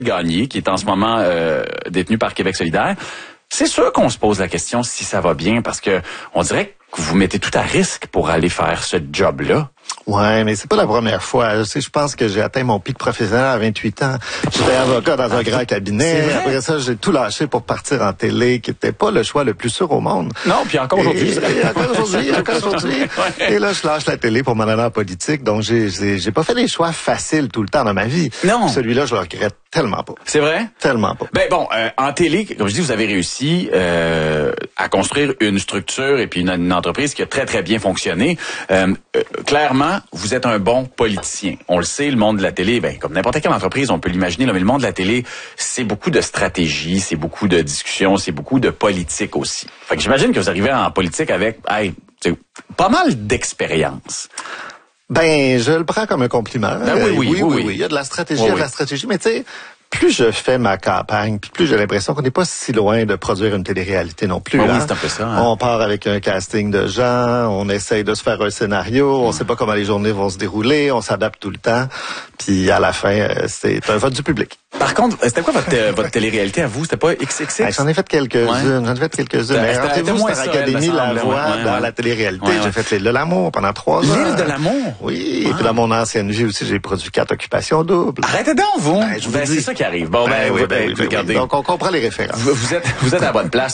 Gagné, qui est en ce moment détenu par Québec solidaire. C'est sûr qu'on se pose la question si ça va bien, parce que on dirait que vous mettez tout à risque pour aller faire ce job-là. Ouais, mais c'est pas la première fois. Je pense que j'ai atteint mon pic professionnel à 28 ans. J'étais avocat dans un grand cabinet. Après ça, j'ai tout lâché pour partir en télé, qui était pas le choix le plus sûr au monde. Non, puis encore aujourd'hui. Encore aujourd'hui. Et là, je lâche la télé pour m'en aller en politique. Donc, j'ai pas fait des choix faciles tout le temps dans ma vie. Non. Celui-là, je le regrette tellement pas. C'est vrai? Tellement pas. Ben bon, en télé, comme je dis, vous avez réussi à construire une structure et puis une entreprise qui a très, très bien fonctionné. Clairement, vous êtes un bon politicien. On le sait, le monde de la télé, ben comme n'importe quelle entreprise, on peut l'imaginer, mais le monde de la télé, c'est beaucoup de stratégie, c'est beaucoup de discussion, c'est beaucoup de politique aussi. Fait que j'imagine que vous arrivez en politique avec pas mal d'expérience. Ben, je le prends comme un compliment. Ben oui. Il y a de la stratégie, mais tu sais, plus je fais ma campagne, puis plus j'ai l'impression qu'on n'est pas si loin de produire une télé-réalité non plus. Oui, c'est un peu ça. Hein? On part avec un casting de gens, on essaye de se faire un scénario, on sait pas comment les journées vont se dérouler, on s'adapte tout le temps, puis à la fin, c'est un vote du public. Par contre, c'était quoi votre télé-réalité à vous? C'était pas XXX? Ben, j'en ai fait quelques-unes. Mais rappelez-vous, Star Académie, La Voix, dans la télé-réalité. J'ai fait l'île de l'amour pendant 3 ans. L'île de l'amour? Oui. Et puis dans mon ancienne vie aussi, j'ai produit 4 occupations doubles. Arrêtez donc, vous! C'est ça qui arrive. Bon, regardez. Donc, on comprend les références. Vous êtes à la bonne place.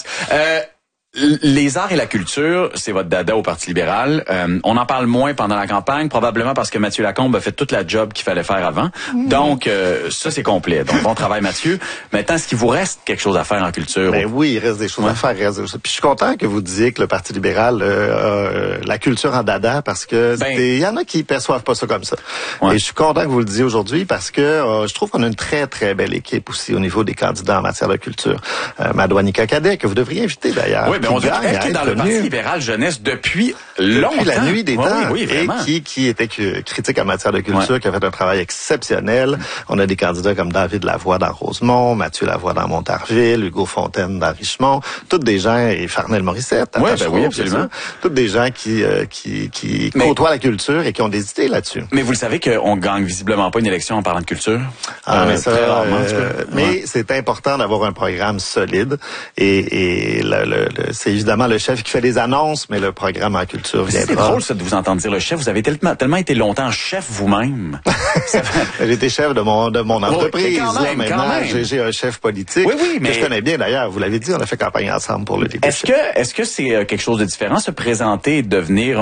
Les arts et la culture, c'est votre dada au Parti libéral. On en parle moins pendant la campagne, probablement parce que Mathieu Lacombe a fait toute la job qu'il fallait faire avant. Donc, ça, c'est complet. Donc, bon travail, Mathieu. Maintenant, est-ce qu'il vous reste quelque chose à faire en culture? Ben oui, il reste des choses à faire. Puis je suis content que vous disiez que le Parti libéral la culture en dada, parce que il y en a qui perçoivent pas ça comme ça. Et je suis content que vous le disiez aujourd'hui parce que je trouve qu'on a une très, très belle équipe aussi au niveau des candidats en matière de culture. Madouanika Cadet, que vous devriez inviter d'ailleurs. Oui, mais on dirait qu'elle est dans le Parti libéral jeunesse depuis longtemps. Depuis la nuit des temps. Oui, et qui était critique en matière de culture, qui a fait un travail exceptionnel. On a des candidats comme David Lavoie dans Rosemont, Mathieu Lavoie dans Montarville, Hugo Fontaine dans Richemont. Toutes des gens, et Farnel Morissette. Oui, absolument. Toutes des gens qui côtoient la culture et qui ont des idées là-dessus. Mais vous le savez qu'on gagne visiblement pas une élection en parlant de culture? Mais ça, très rarement. Mais c'est important d'avoir un programme solide et c'est évidemment le chef qui fait les annonces, mais le programme en culture viendra. C'est drôle, ça, de vous entendre dire le chef. Vous avez tellement été longtemps chef vous-même. J'ai été chef de mon entreprise. Maintenant, j'ai un chef politique. Oui, mais que je connais bien d'ailleurs. Vous l'avez dit, on a fait campagne ensemble pour le leadership. Est-ce que c'est quelque chose de différent, se présenter et devenir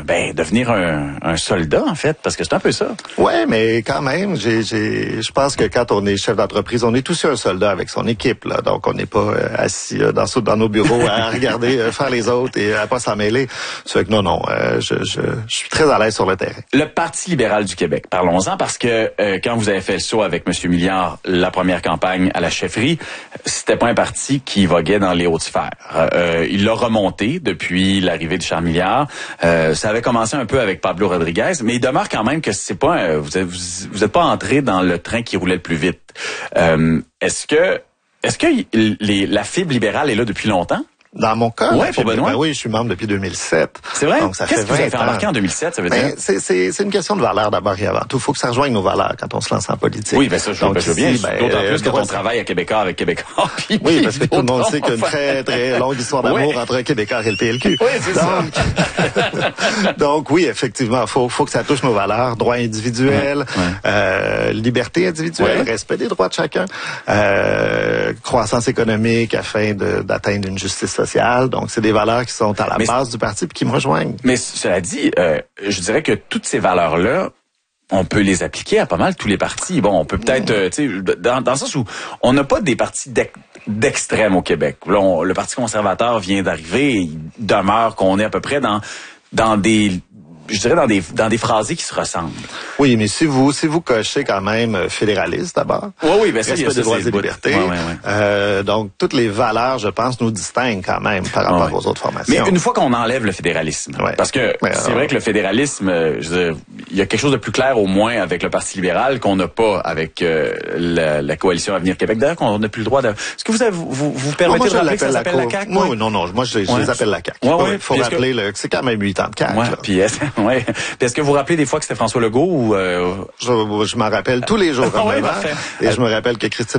un soldat, en fait? Parce que c'est un peu ça. Ouais, mais quand même, je pense que quand on est chef d'entreprise, on est aussi un soldat avec son équipe, là. Donc, on n'est pas assis dans nos bureaux à regarder faire les autres et à pas s'en mêler. C'est fait que non, je suis très à l'aise sur le terrain. Le Parti libéral du Québec, parlons-en, parce que quand vous avez fait le saut avec M. Milliard, la première campagne à la chefferie, c'était pas un parti qui voguait dans les hautes sphères. Il l'a remonté depuis l'arrivée de Charles Milliard. Ça avait commencé un peu avec Pablo Rodriguez, mais il demeure quand même que c'est pas vous êtes pas entré dans le train qui roulait le plus vite. Est-ce que la fibre libérale est là depuis longtemps? Dans mon cas, pour Benoît? Ben oui, je suis membre depuis 2007. C'est vrai? Donc, ça fait 20 ans. Qu'est-ce que vous avez fait embarquer en 2007, ça veut dire? C'est une question de valeur d'abord et avant tout. Il faut que ça rejoigne nos valeurs quand on se lance en politique. Oui, ça, je veux bien. D'autant plus quand on travaille à Québécois avec Québécois. Oui, parce que tout le monde sait qu'il y a une très, très longue histoire d'amour entre un Québécois et le PLQ. Oui, c'est ça. Donc, oui, effectivement, faut que ça touche nos valeurs. Droits individuels, liberté individuelle, respect des droits de chacun, croissance économique afin d'atteindre une justice sociale. Donc, c'est des valeurs qui sont à la base du parti et qui me rejoignent. Mais cela dit, je dirais que toutes ces valeurs-là, on peut les appliquer à pas mal tous les partis. Bon, on peut peut-être, tu sais, dans le sens où on n'a pas des partis d'extrême au Québec. Là, le Parti conservateur vient d'arriver, il demeure qu'on est à peu près dans des... Je dirais dans des phrasés qui se ressemblent. Oui, mais si vous cochez quand même fédéraliste d'abord. Oui, ben ça, il y a des droits et libertés. Donc toutes les valeurs, je pense, nous distinguent quand même par rapport aux autres formations. Mais une fois qu'on enlève le fédéralisme, parce que c'est vrai que le fédéralisme, il y a quelque chose de plus clair au moins avec le Parti libéral qu'on n'a pas avec la coalition Avenir Québec. D'ailleurs, qu'on n'a plus le droit de. Est-ce que vous permettez de rappeler que ça s'appelle la CAQ? Non, moi je les appelle la CAQ. Il faut rappeler c'est quand même 8 ans de CAQ. Puis est-ce que vous rappelez des fois que c'était François Legault ou Je m'en rappelle tous les jours. Et je me rappelle que Christine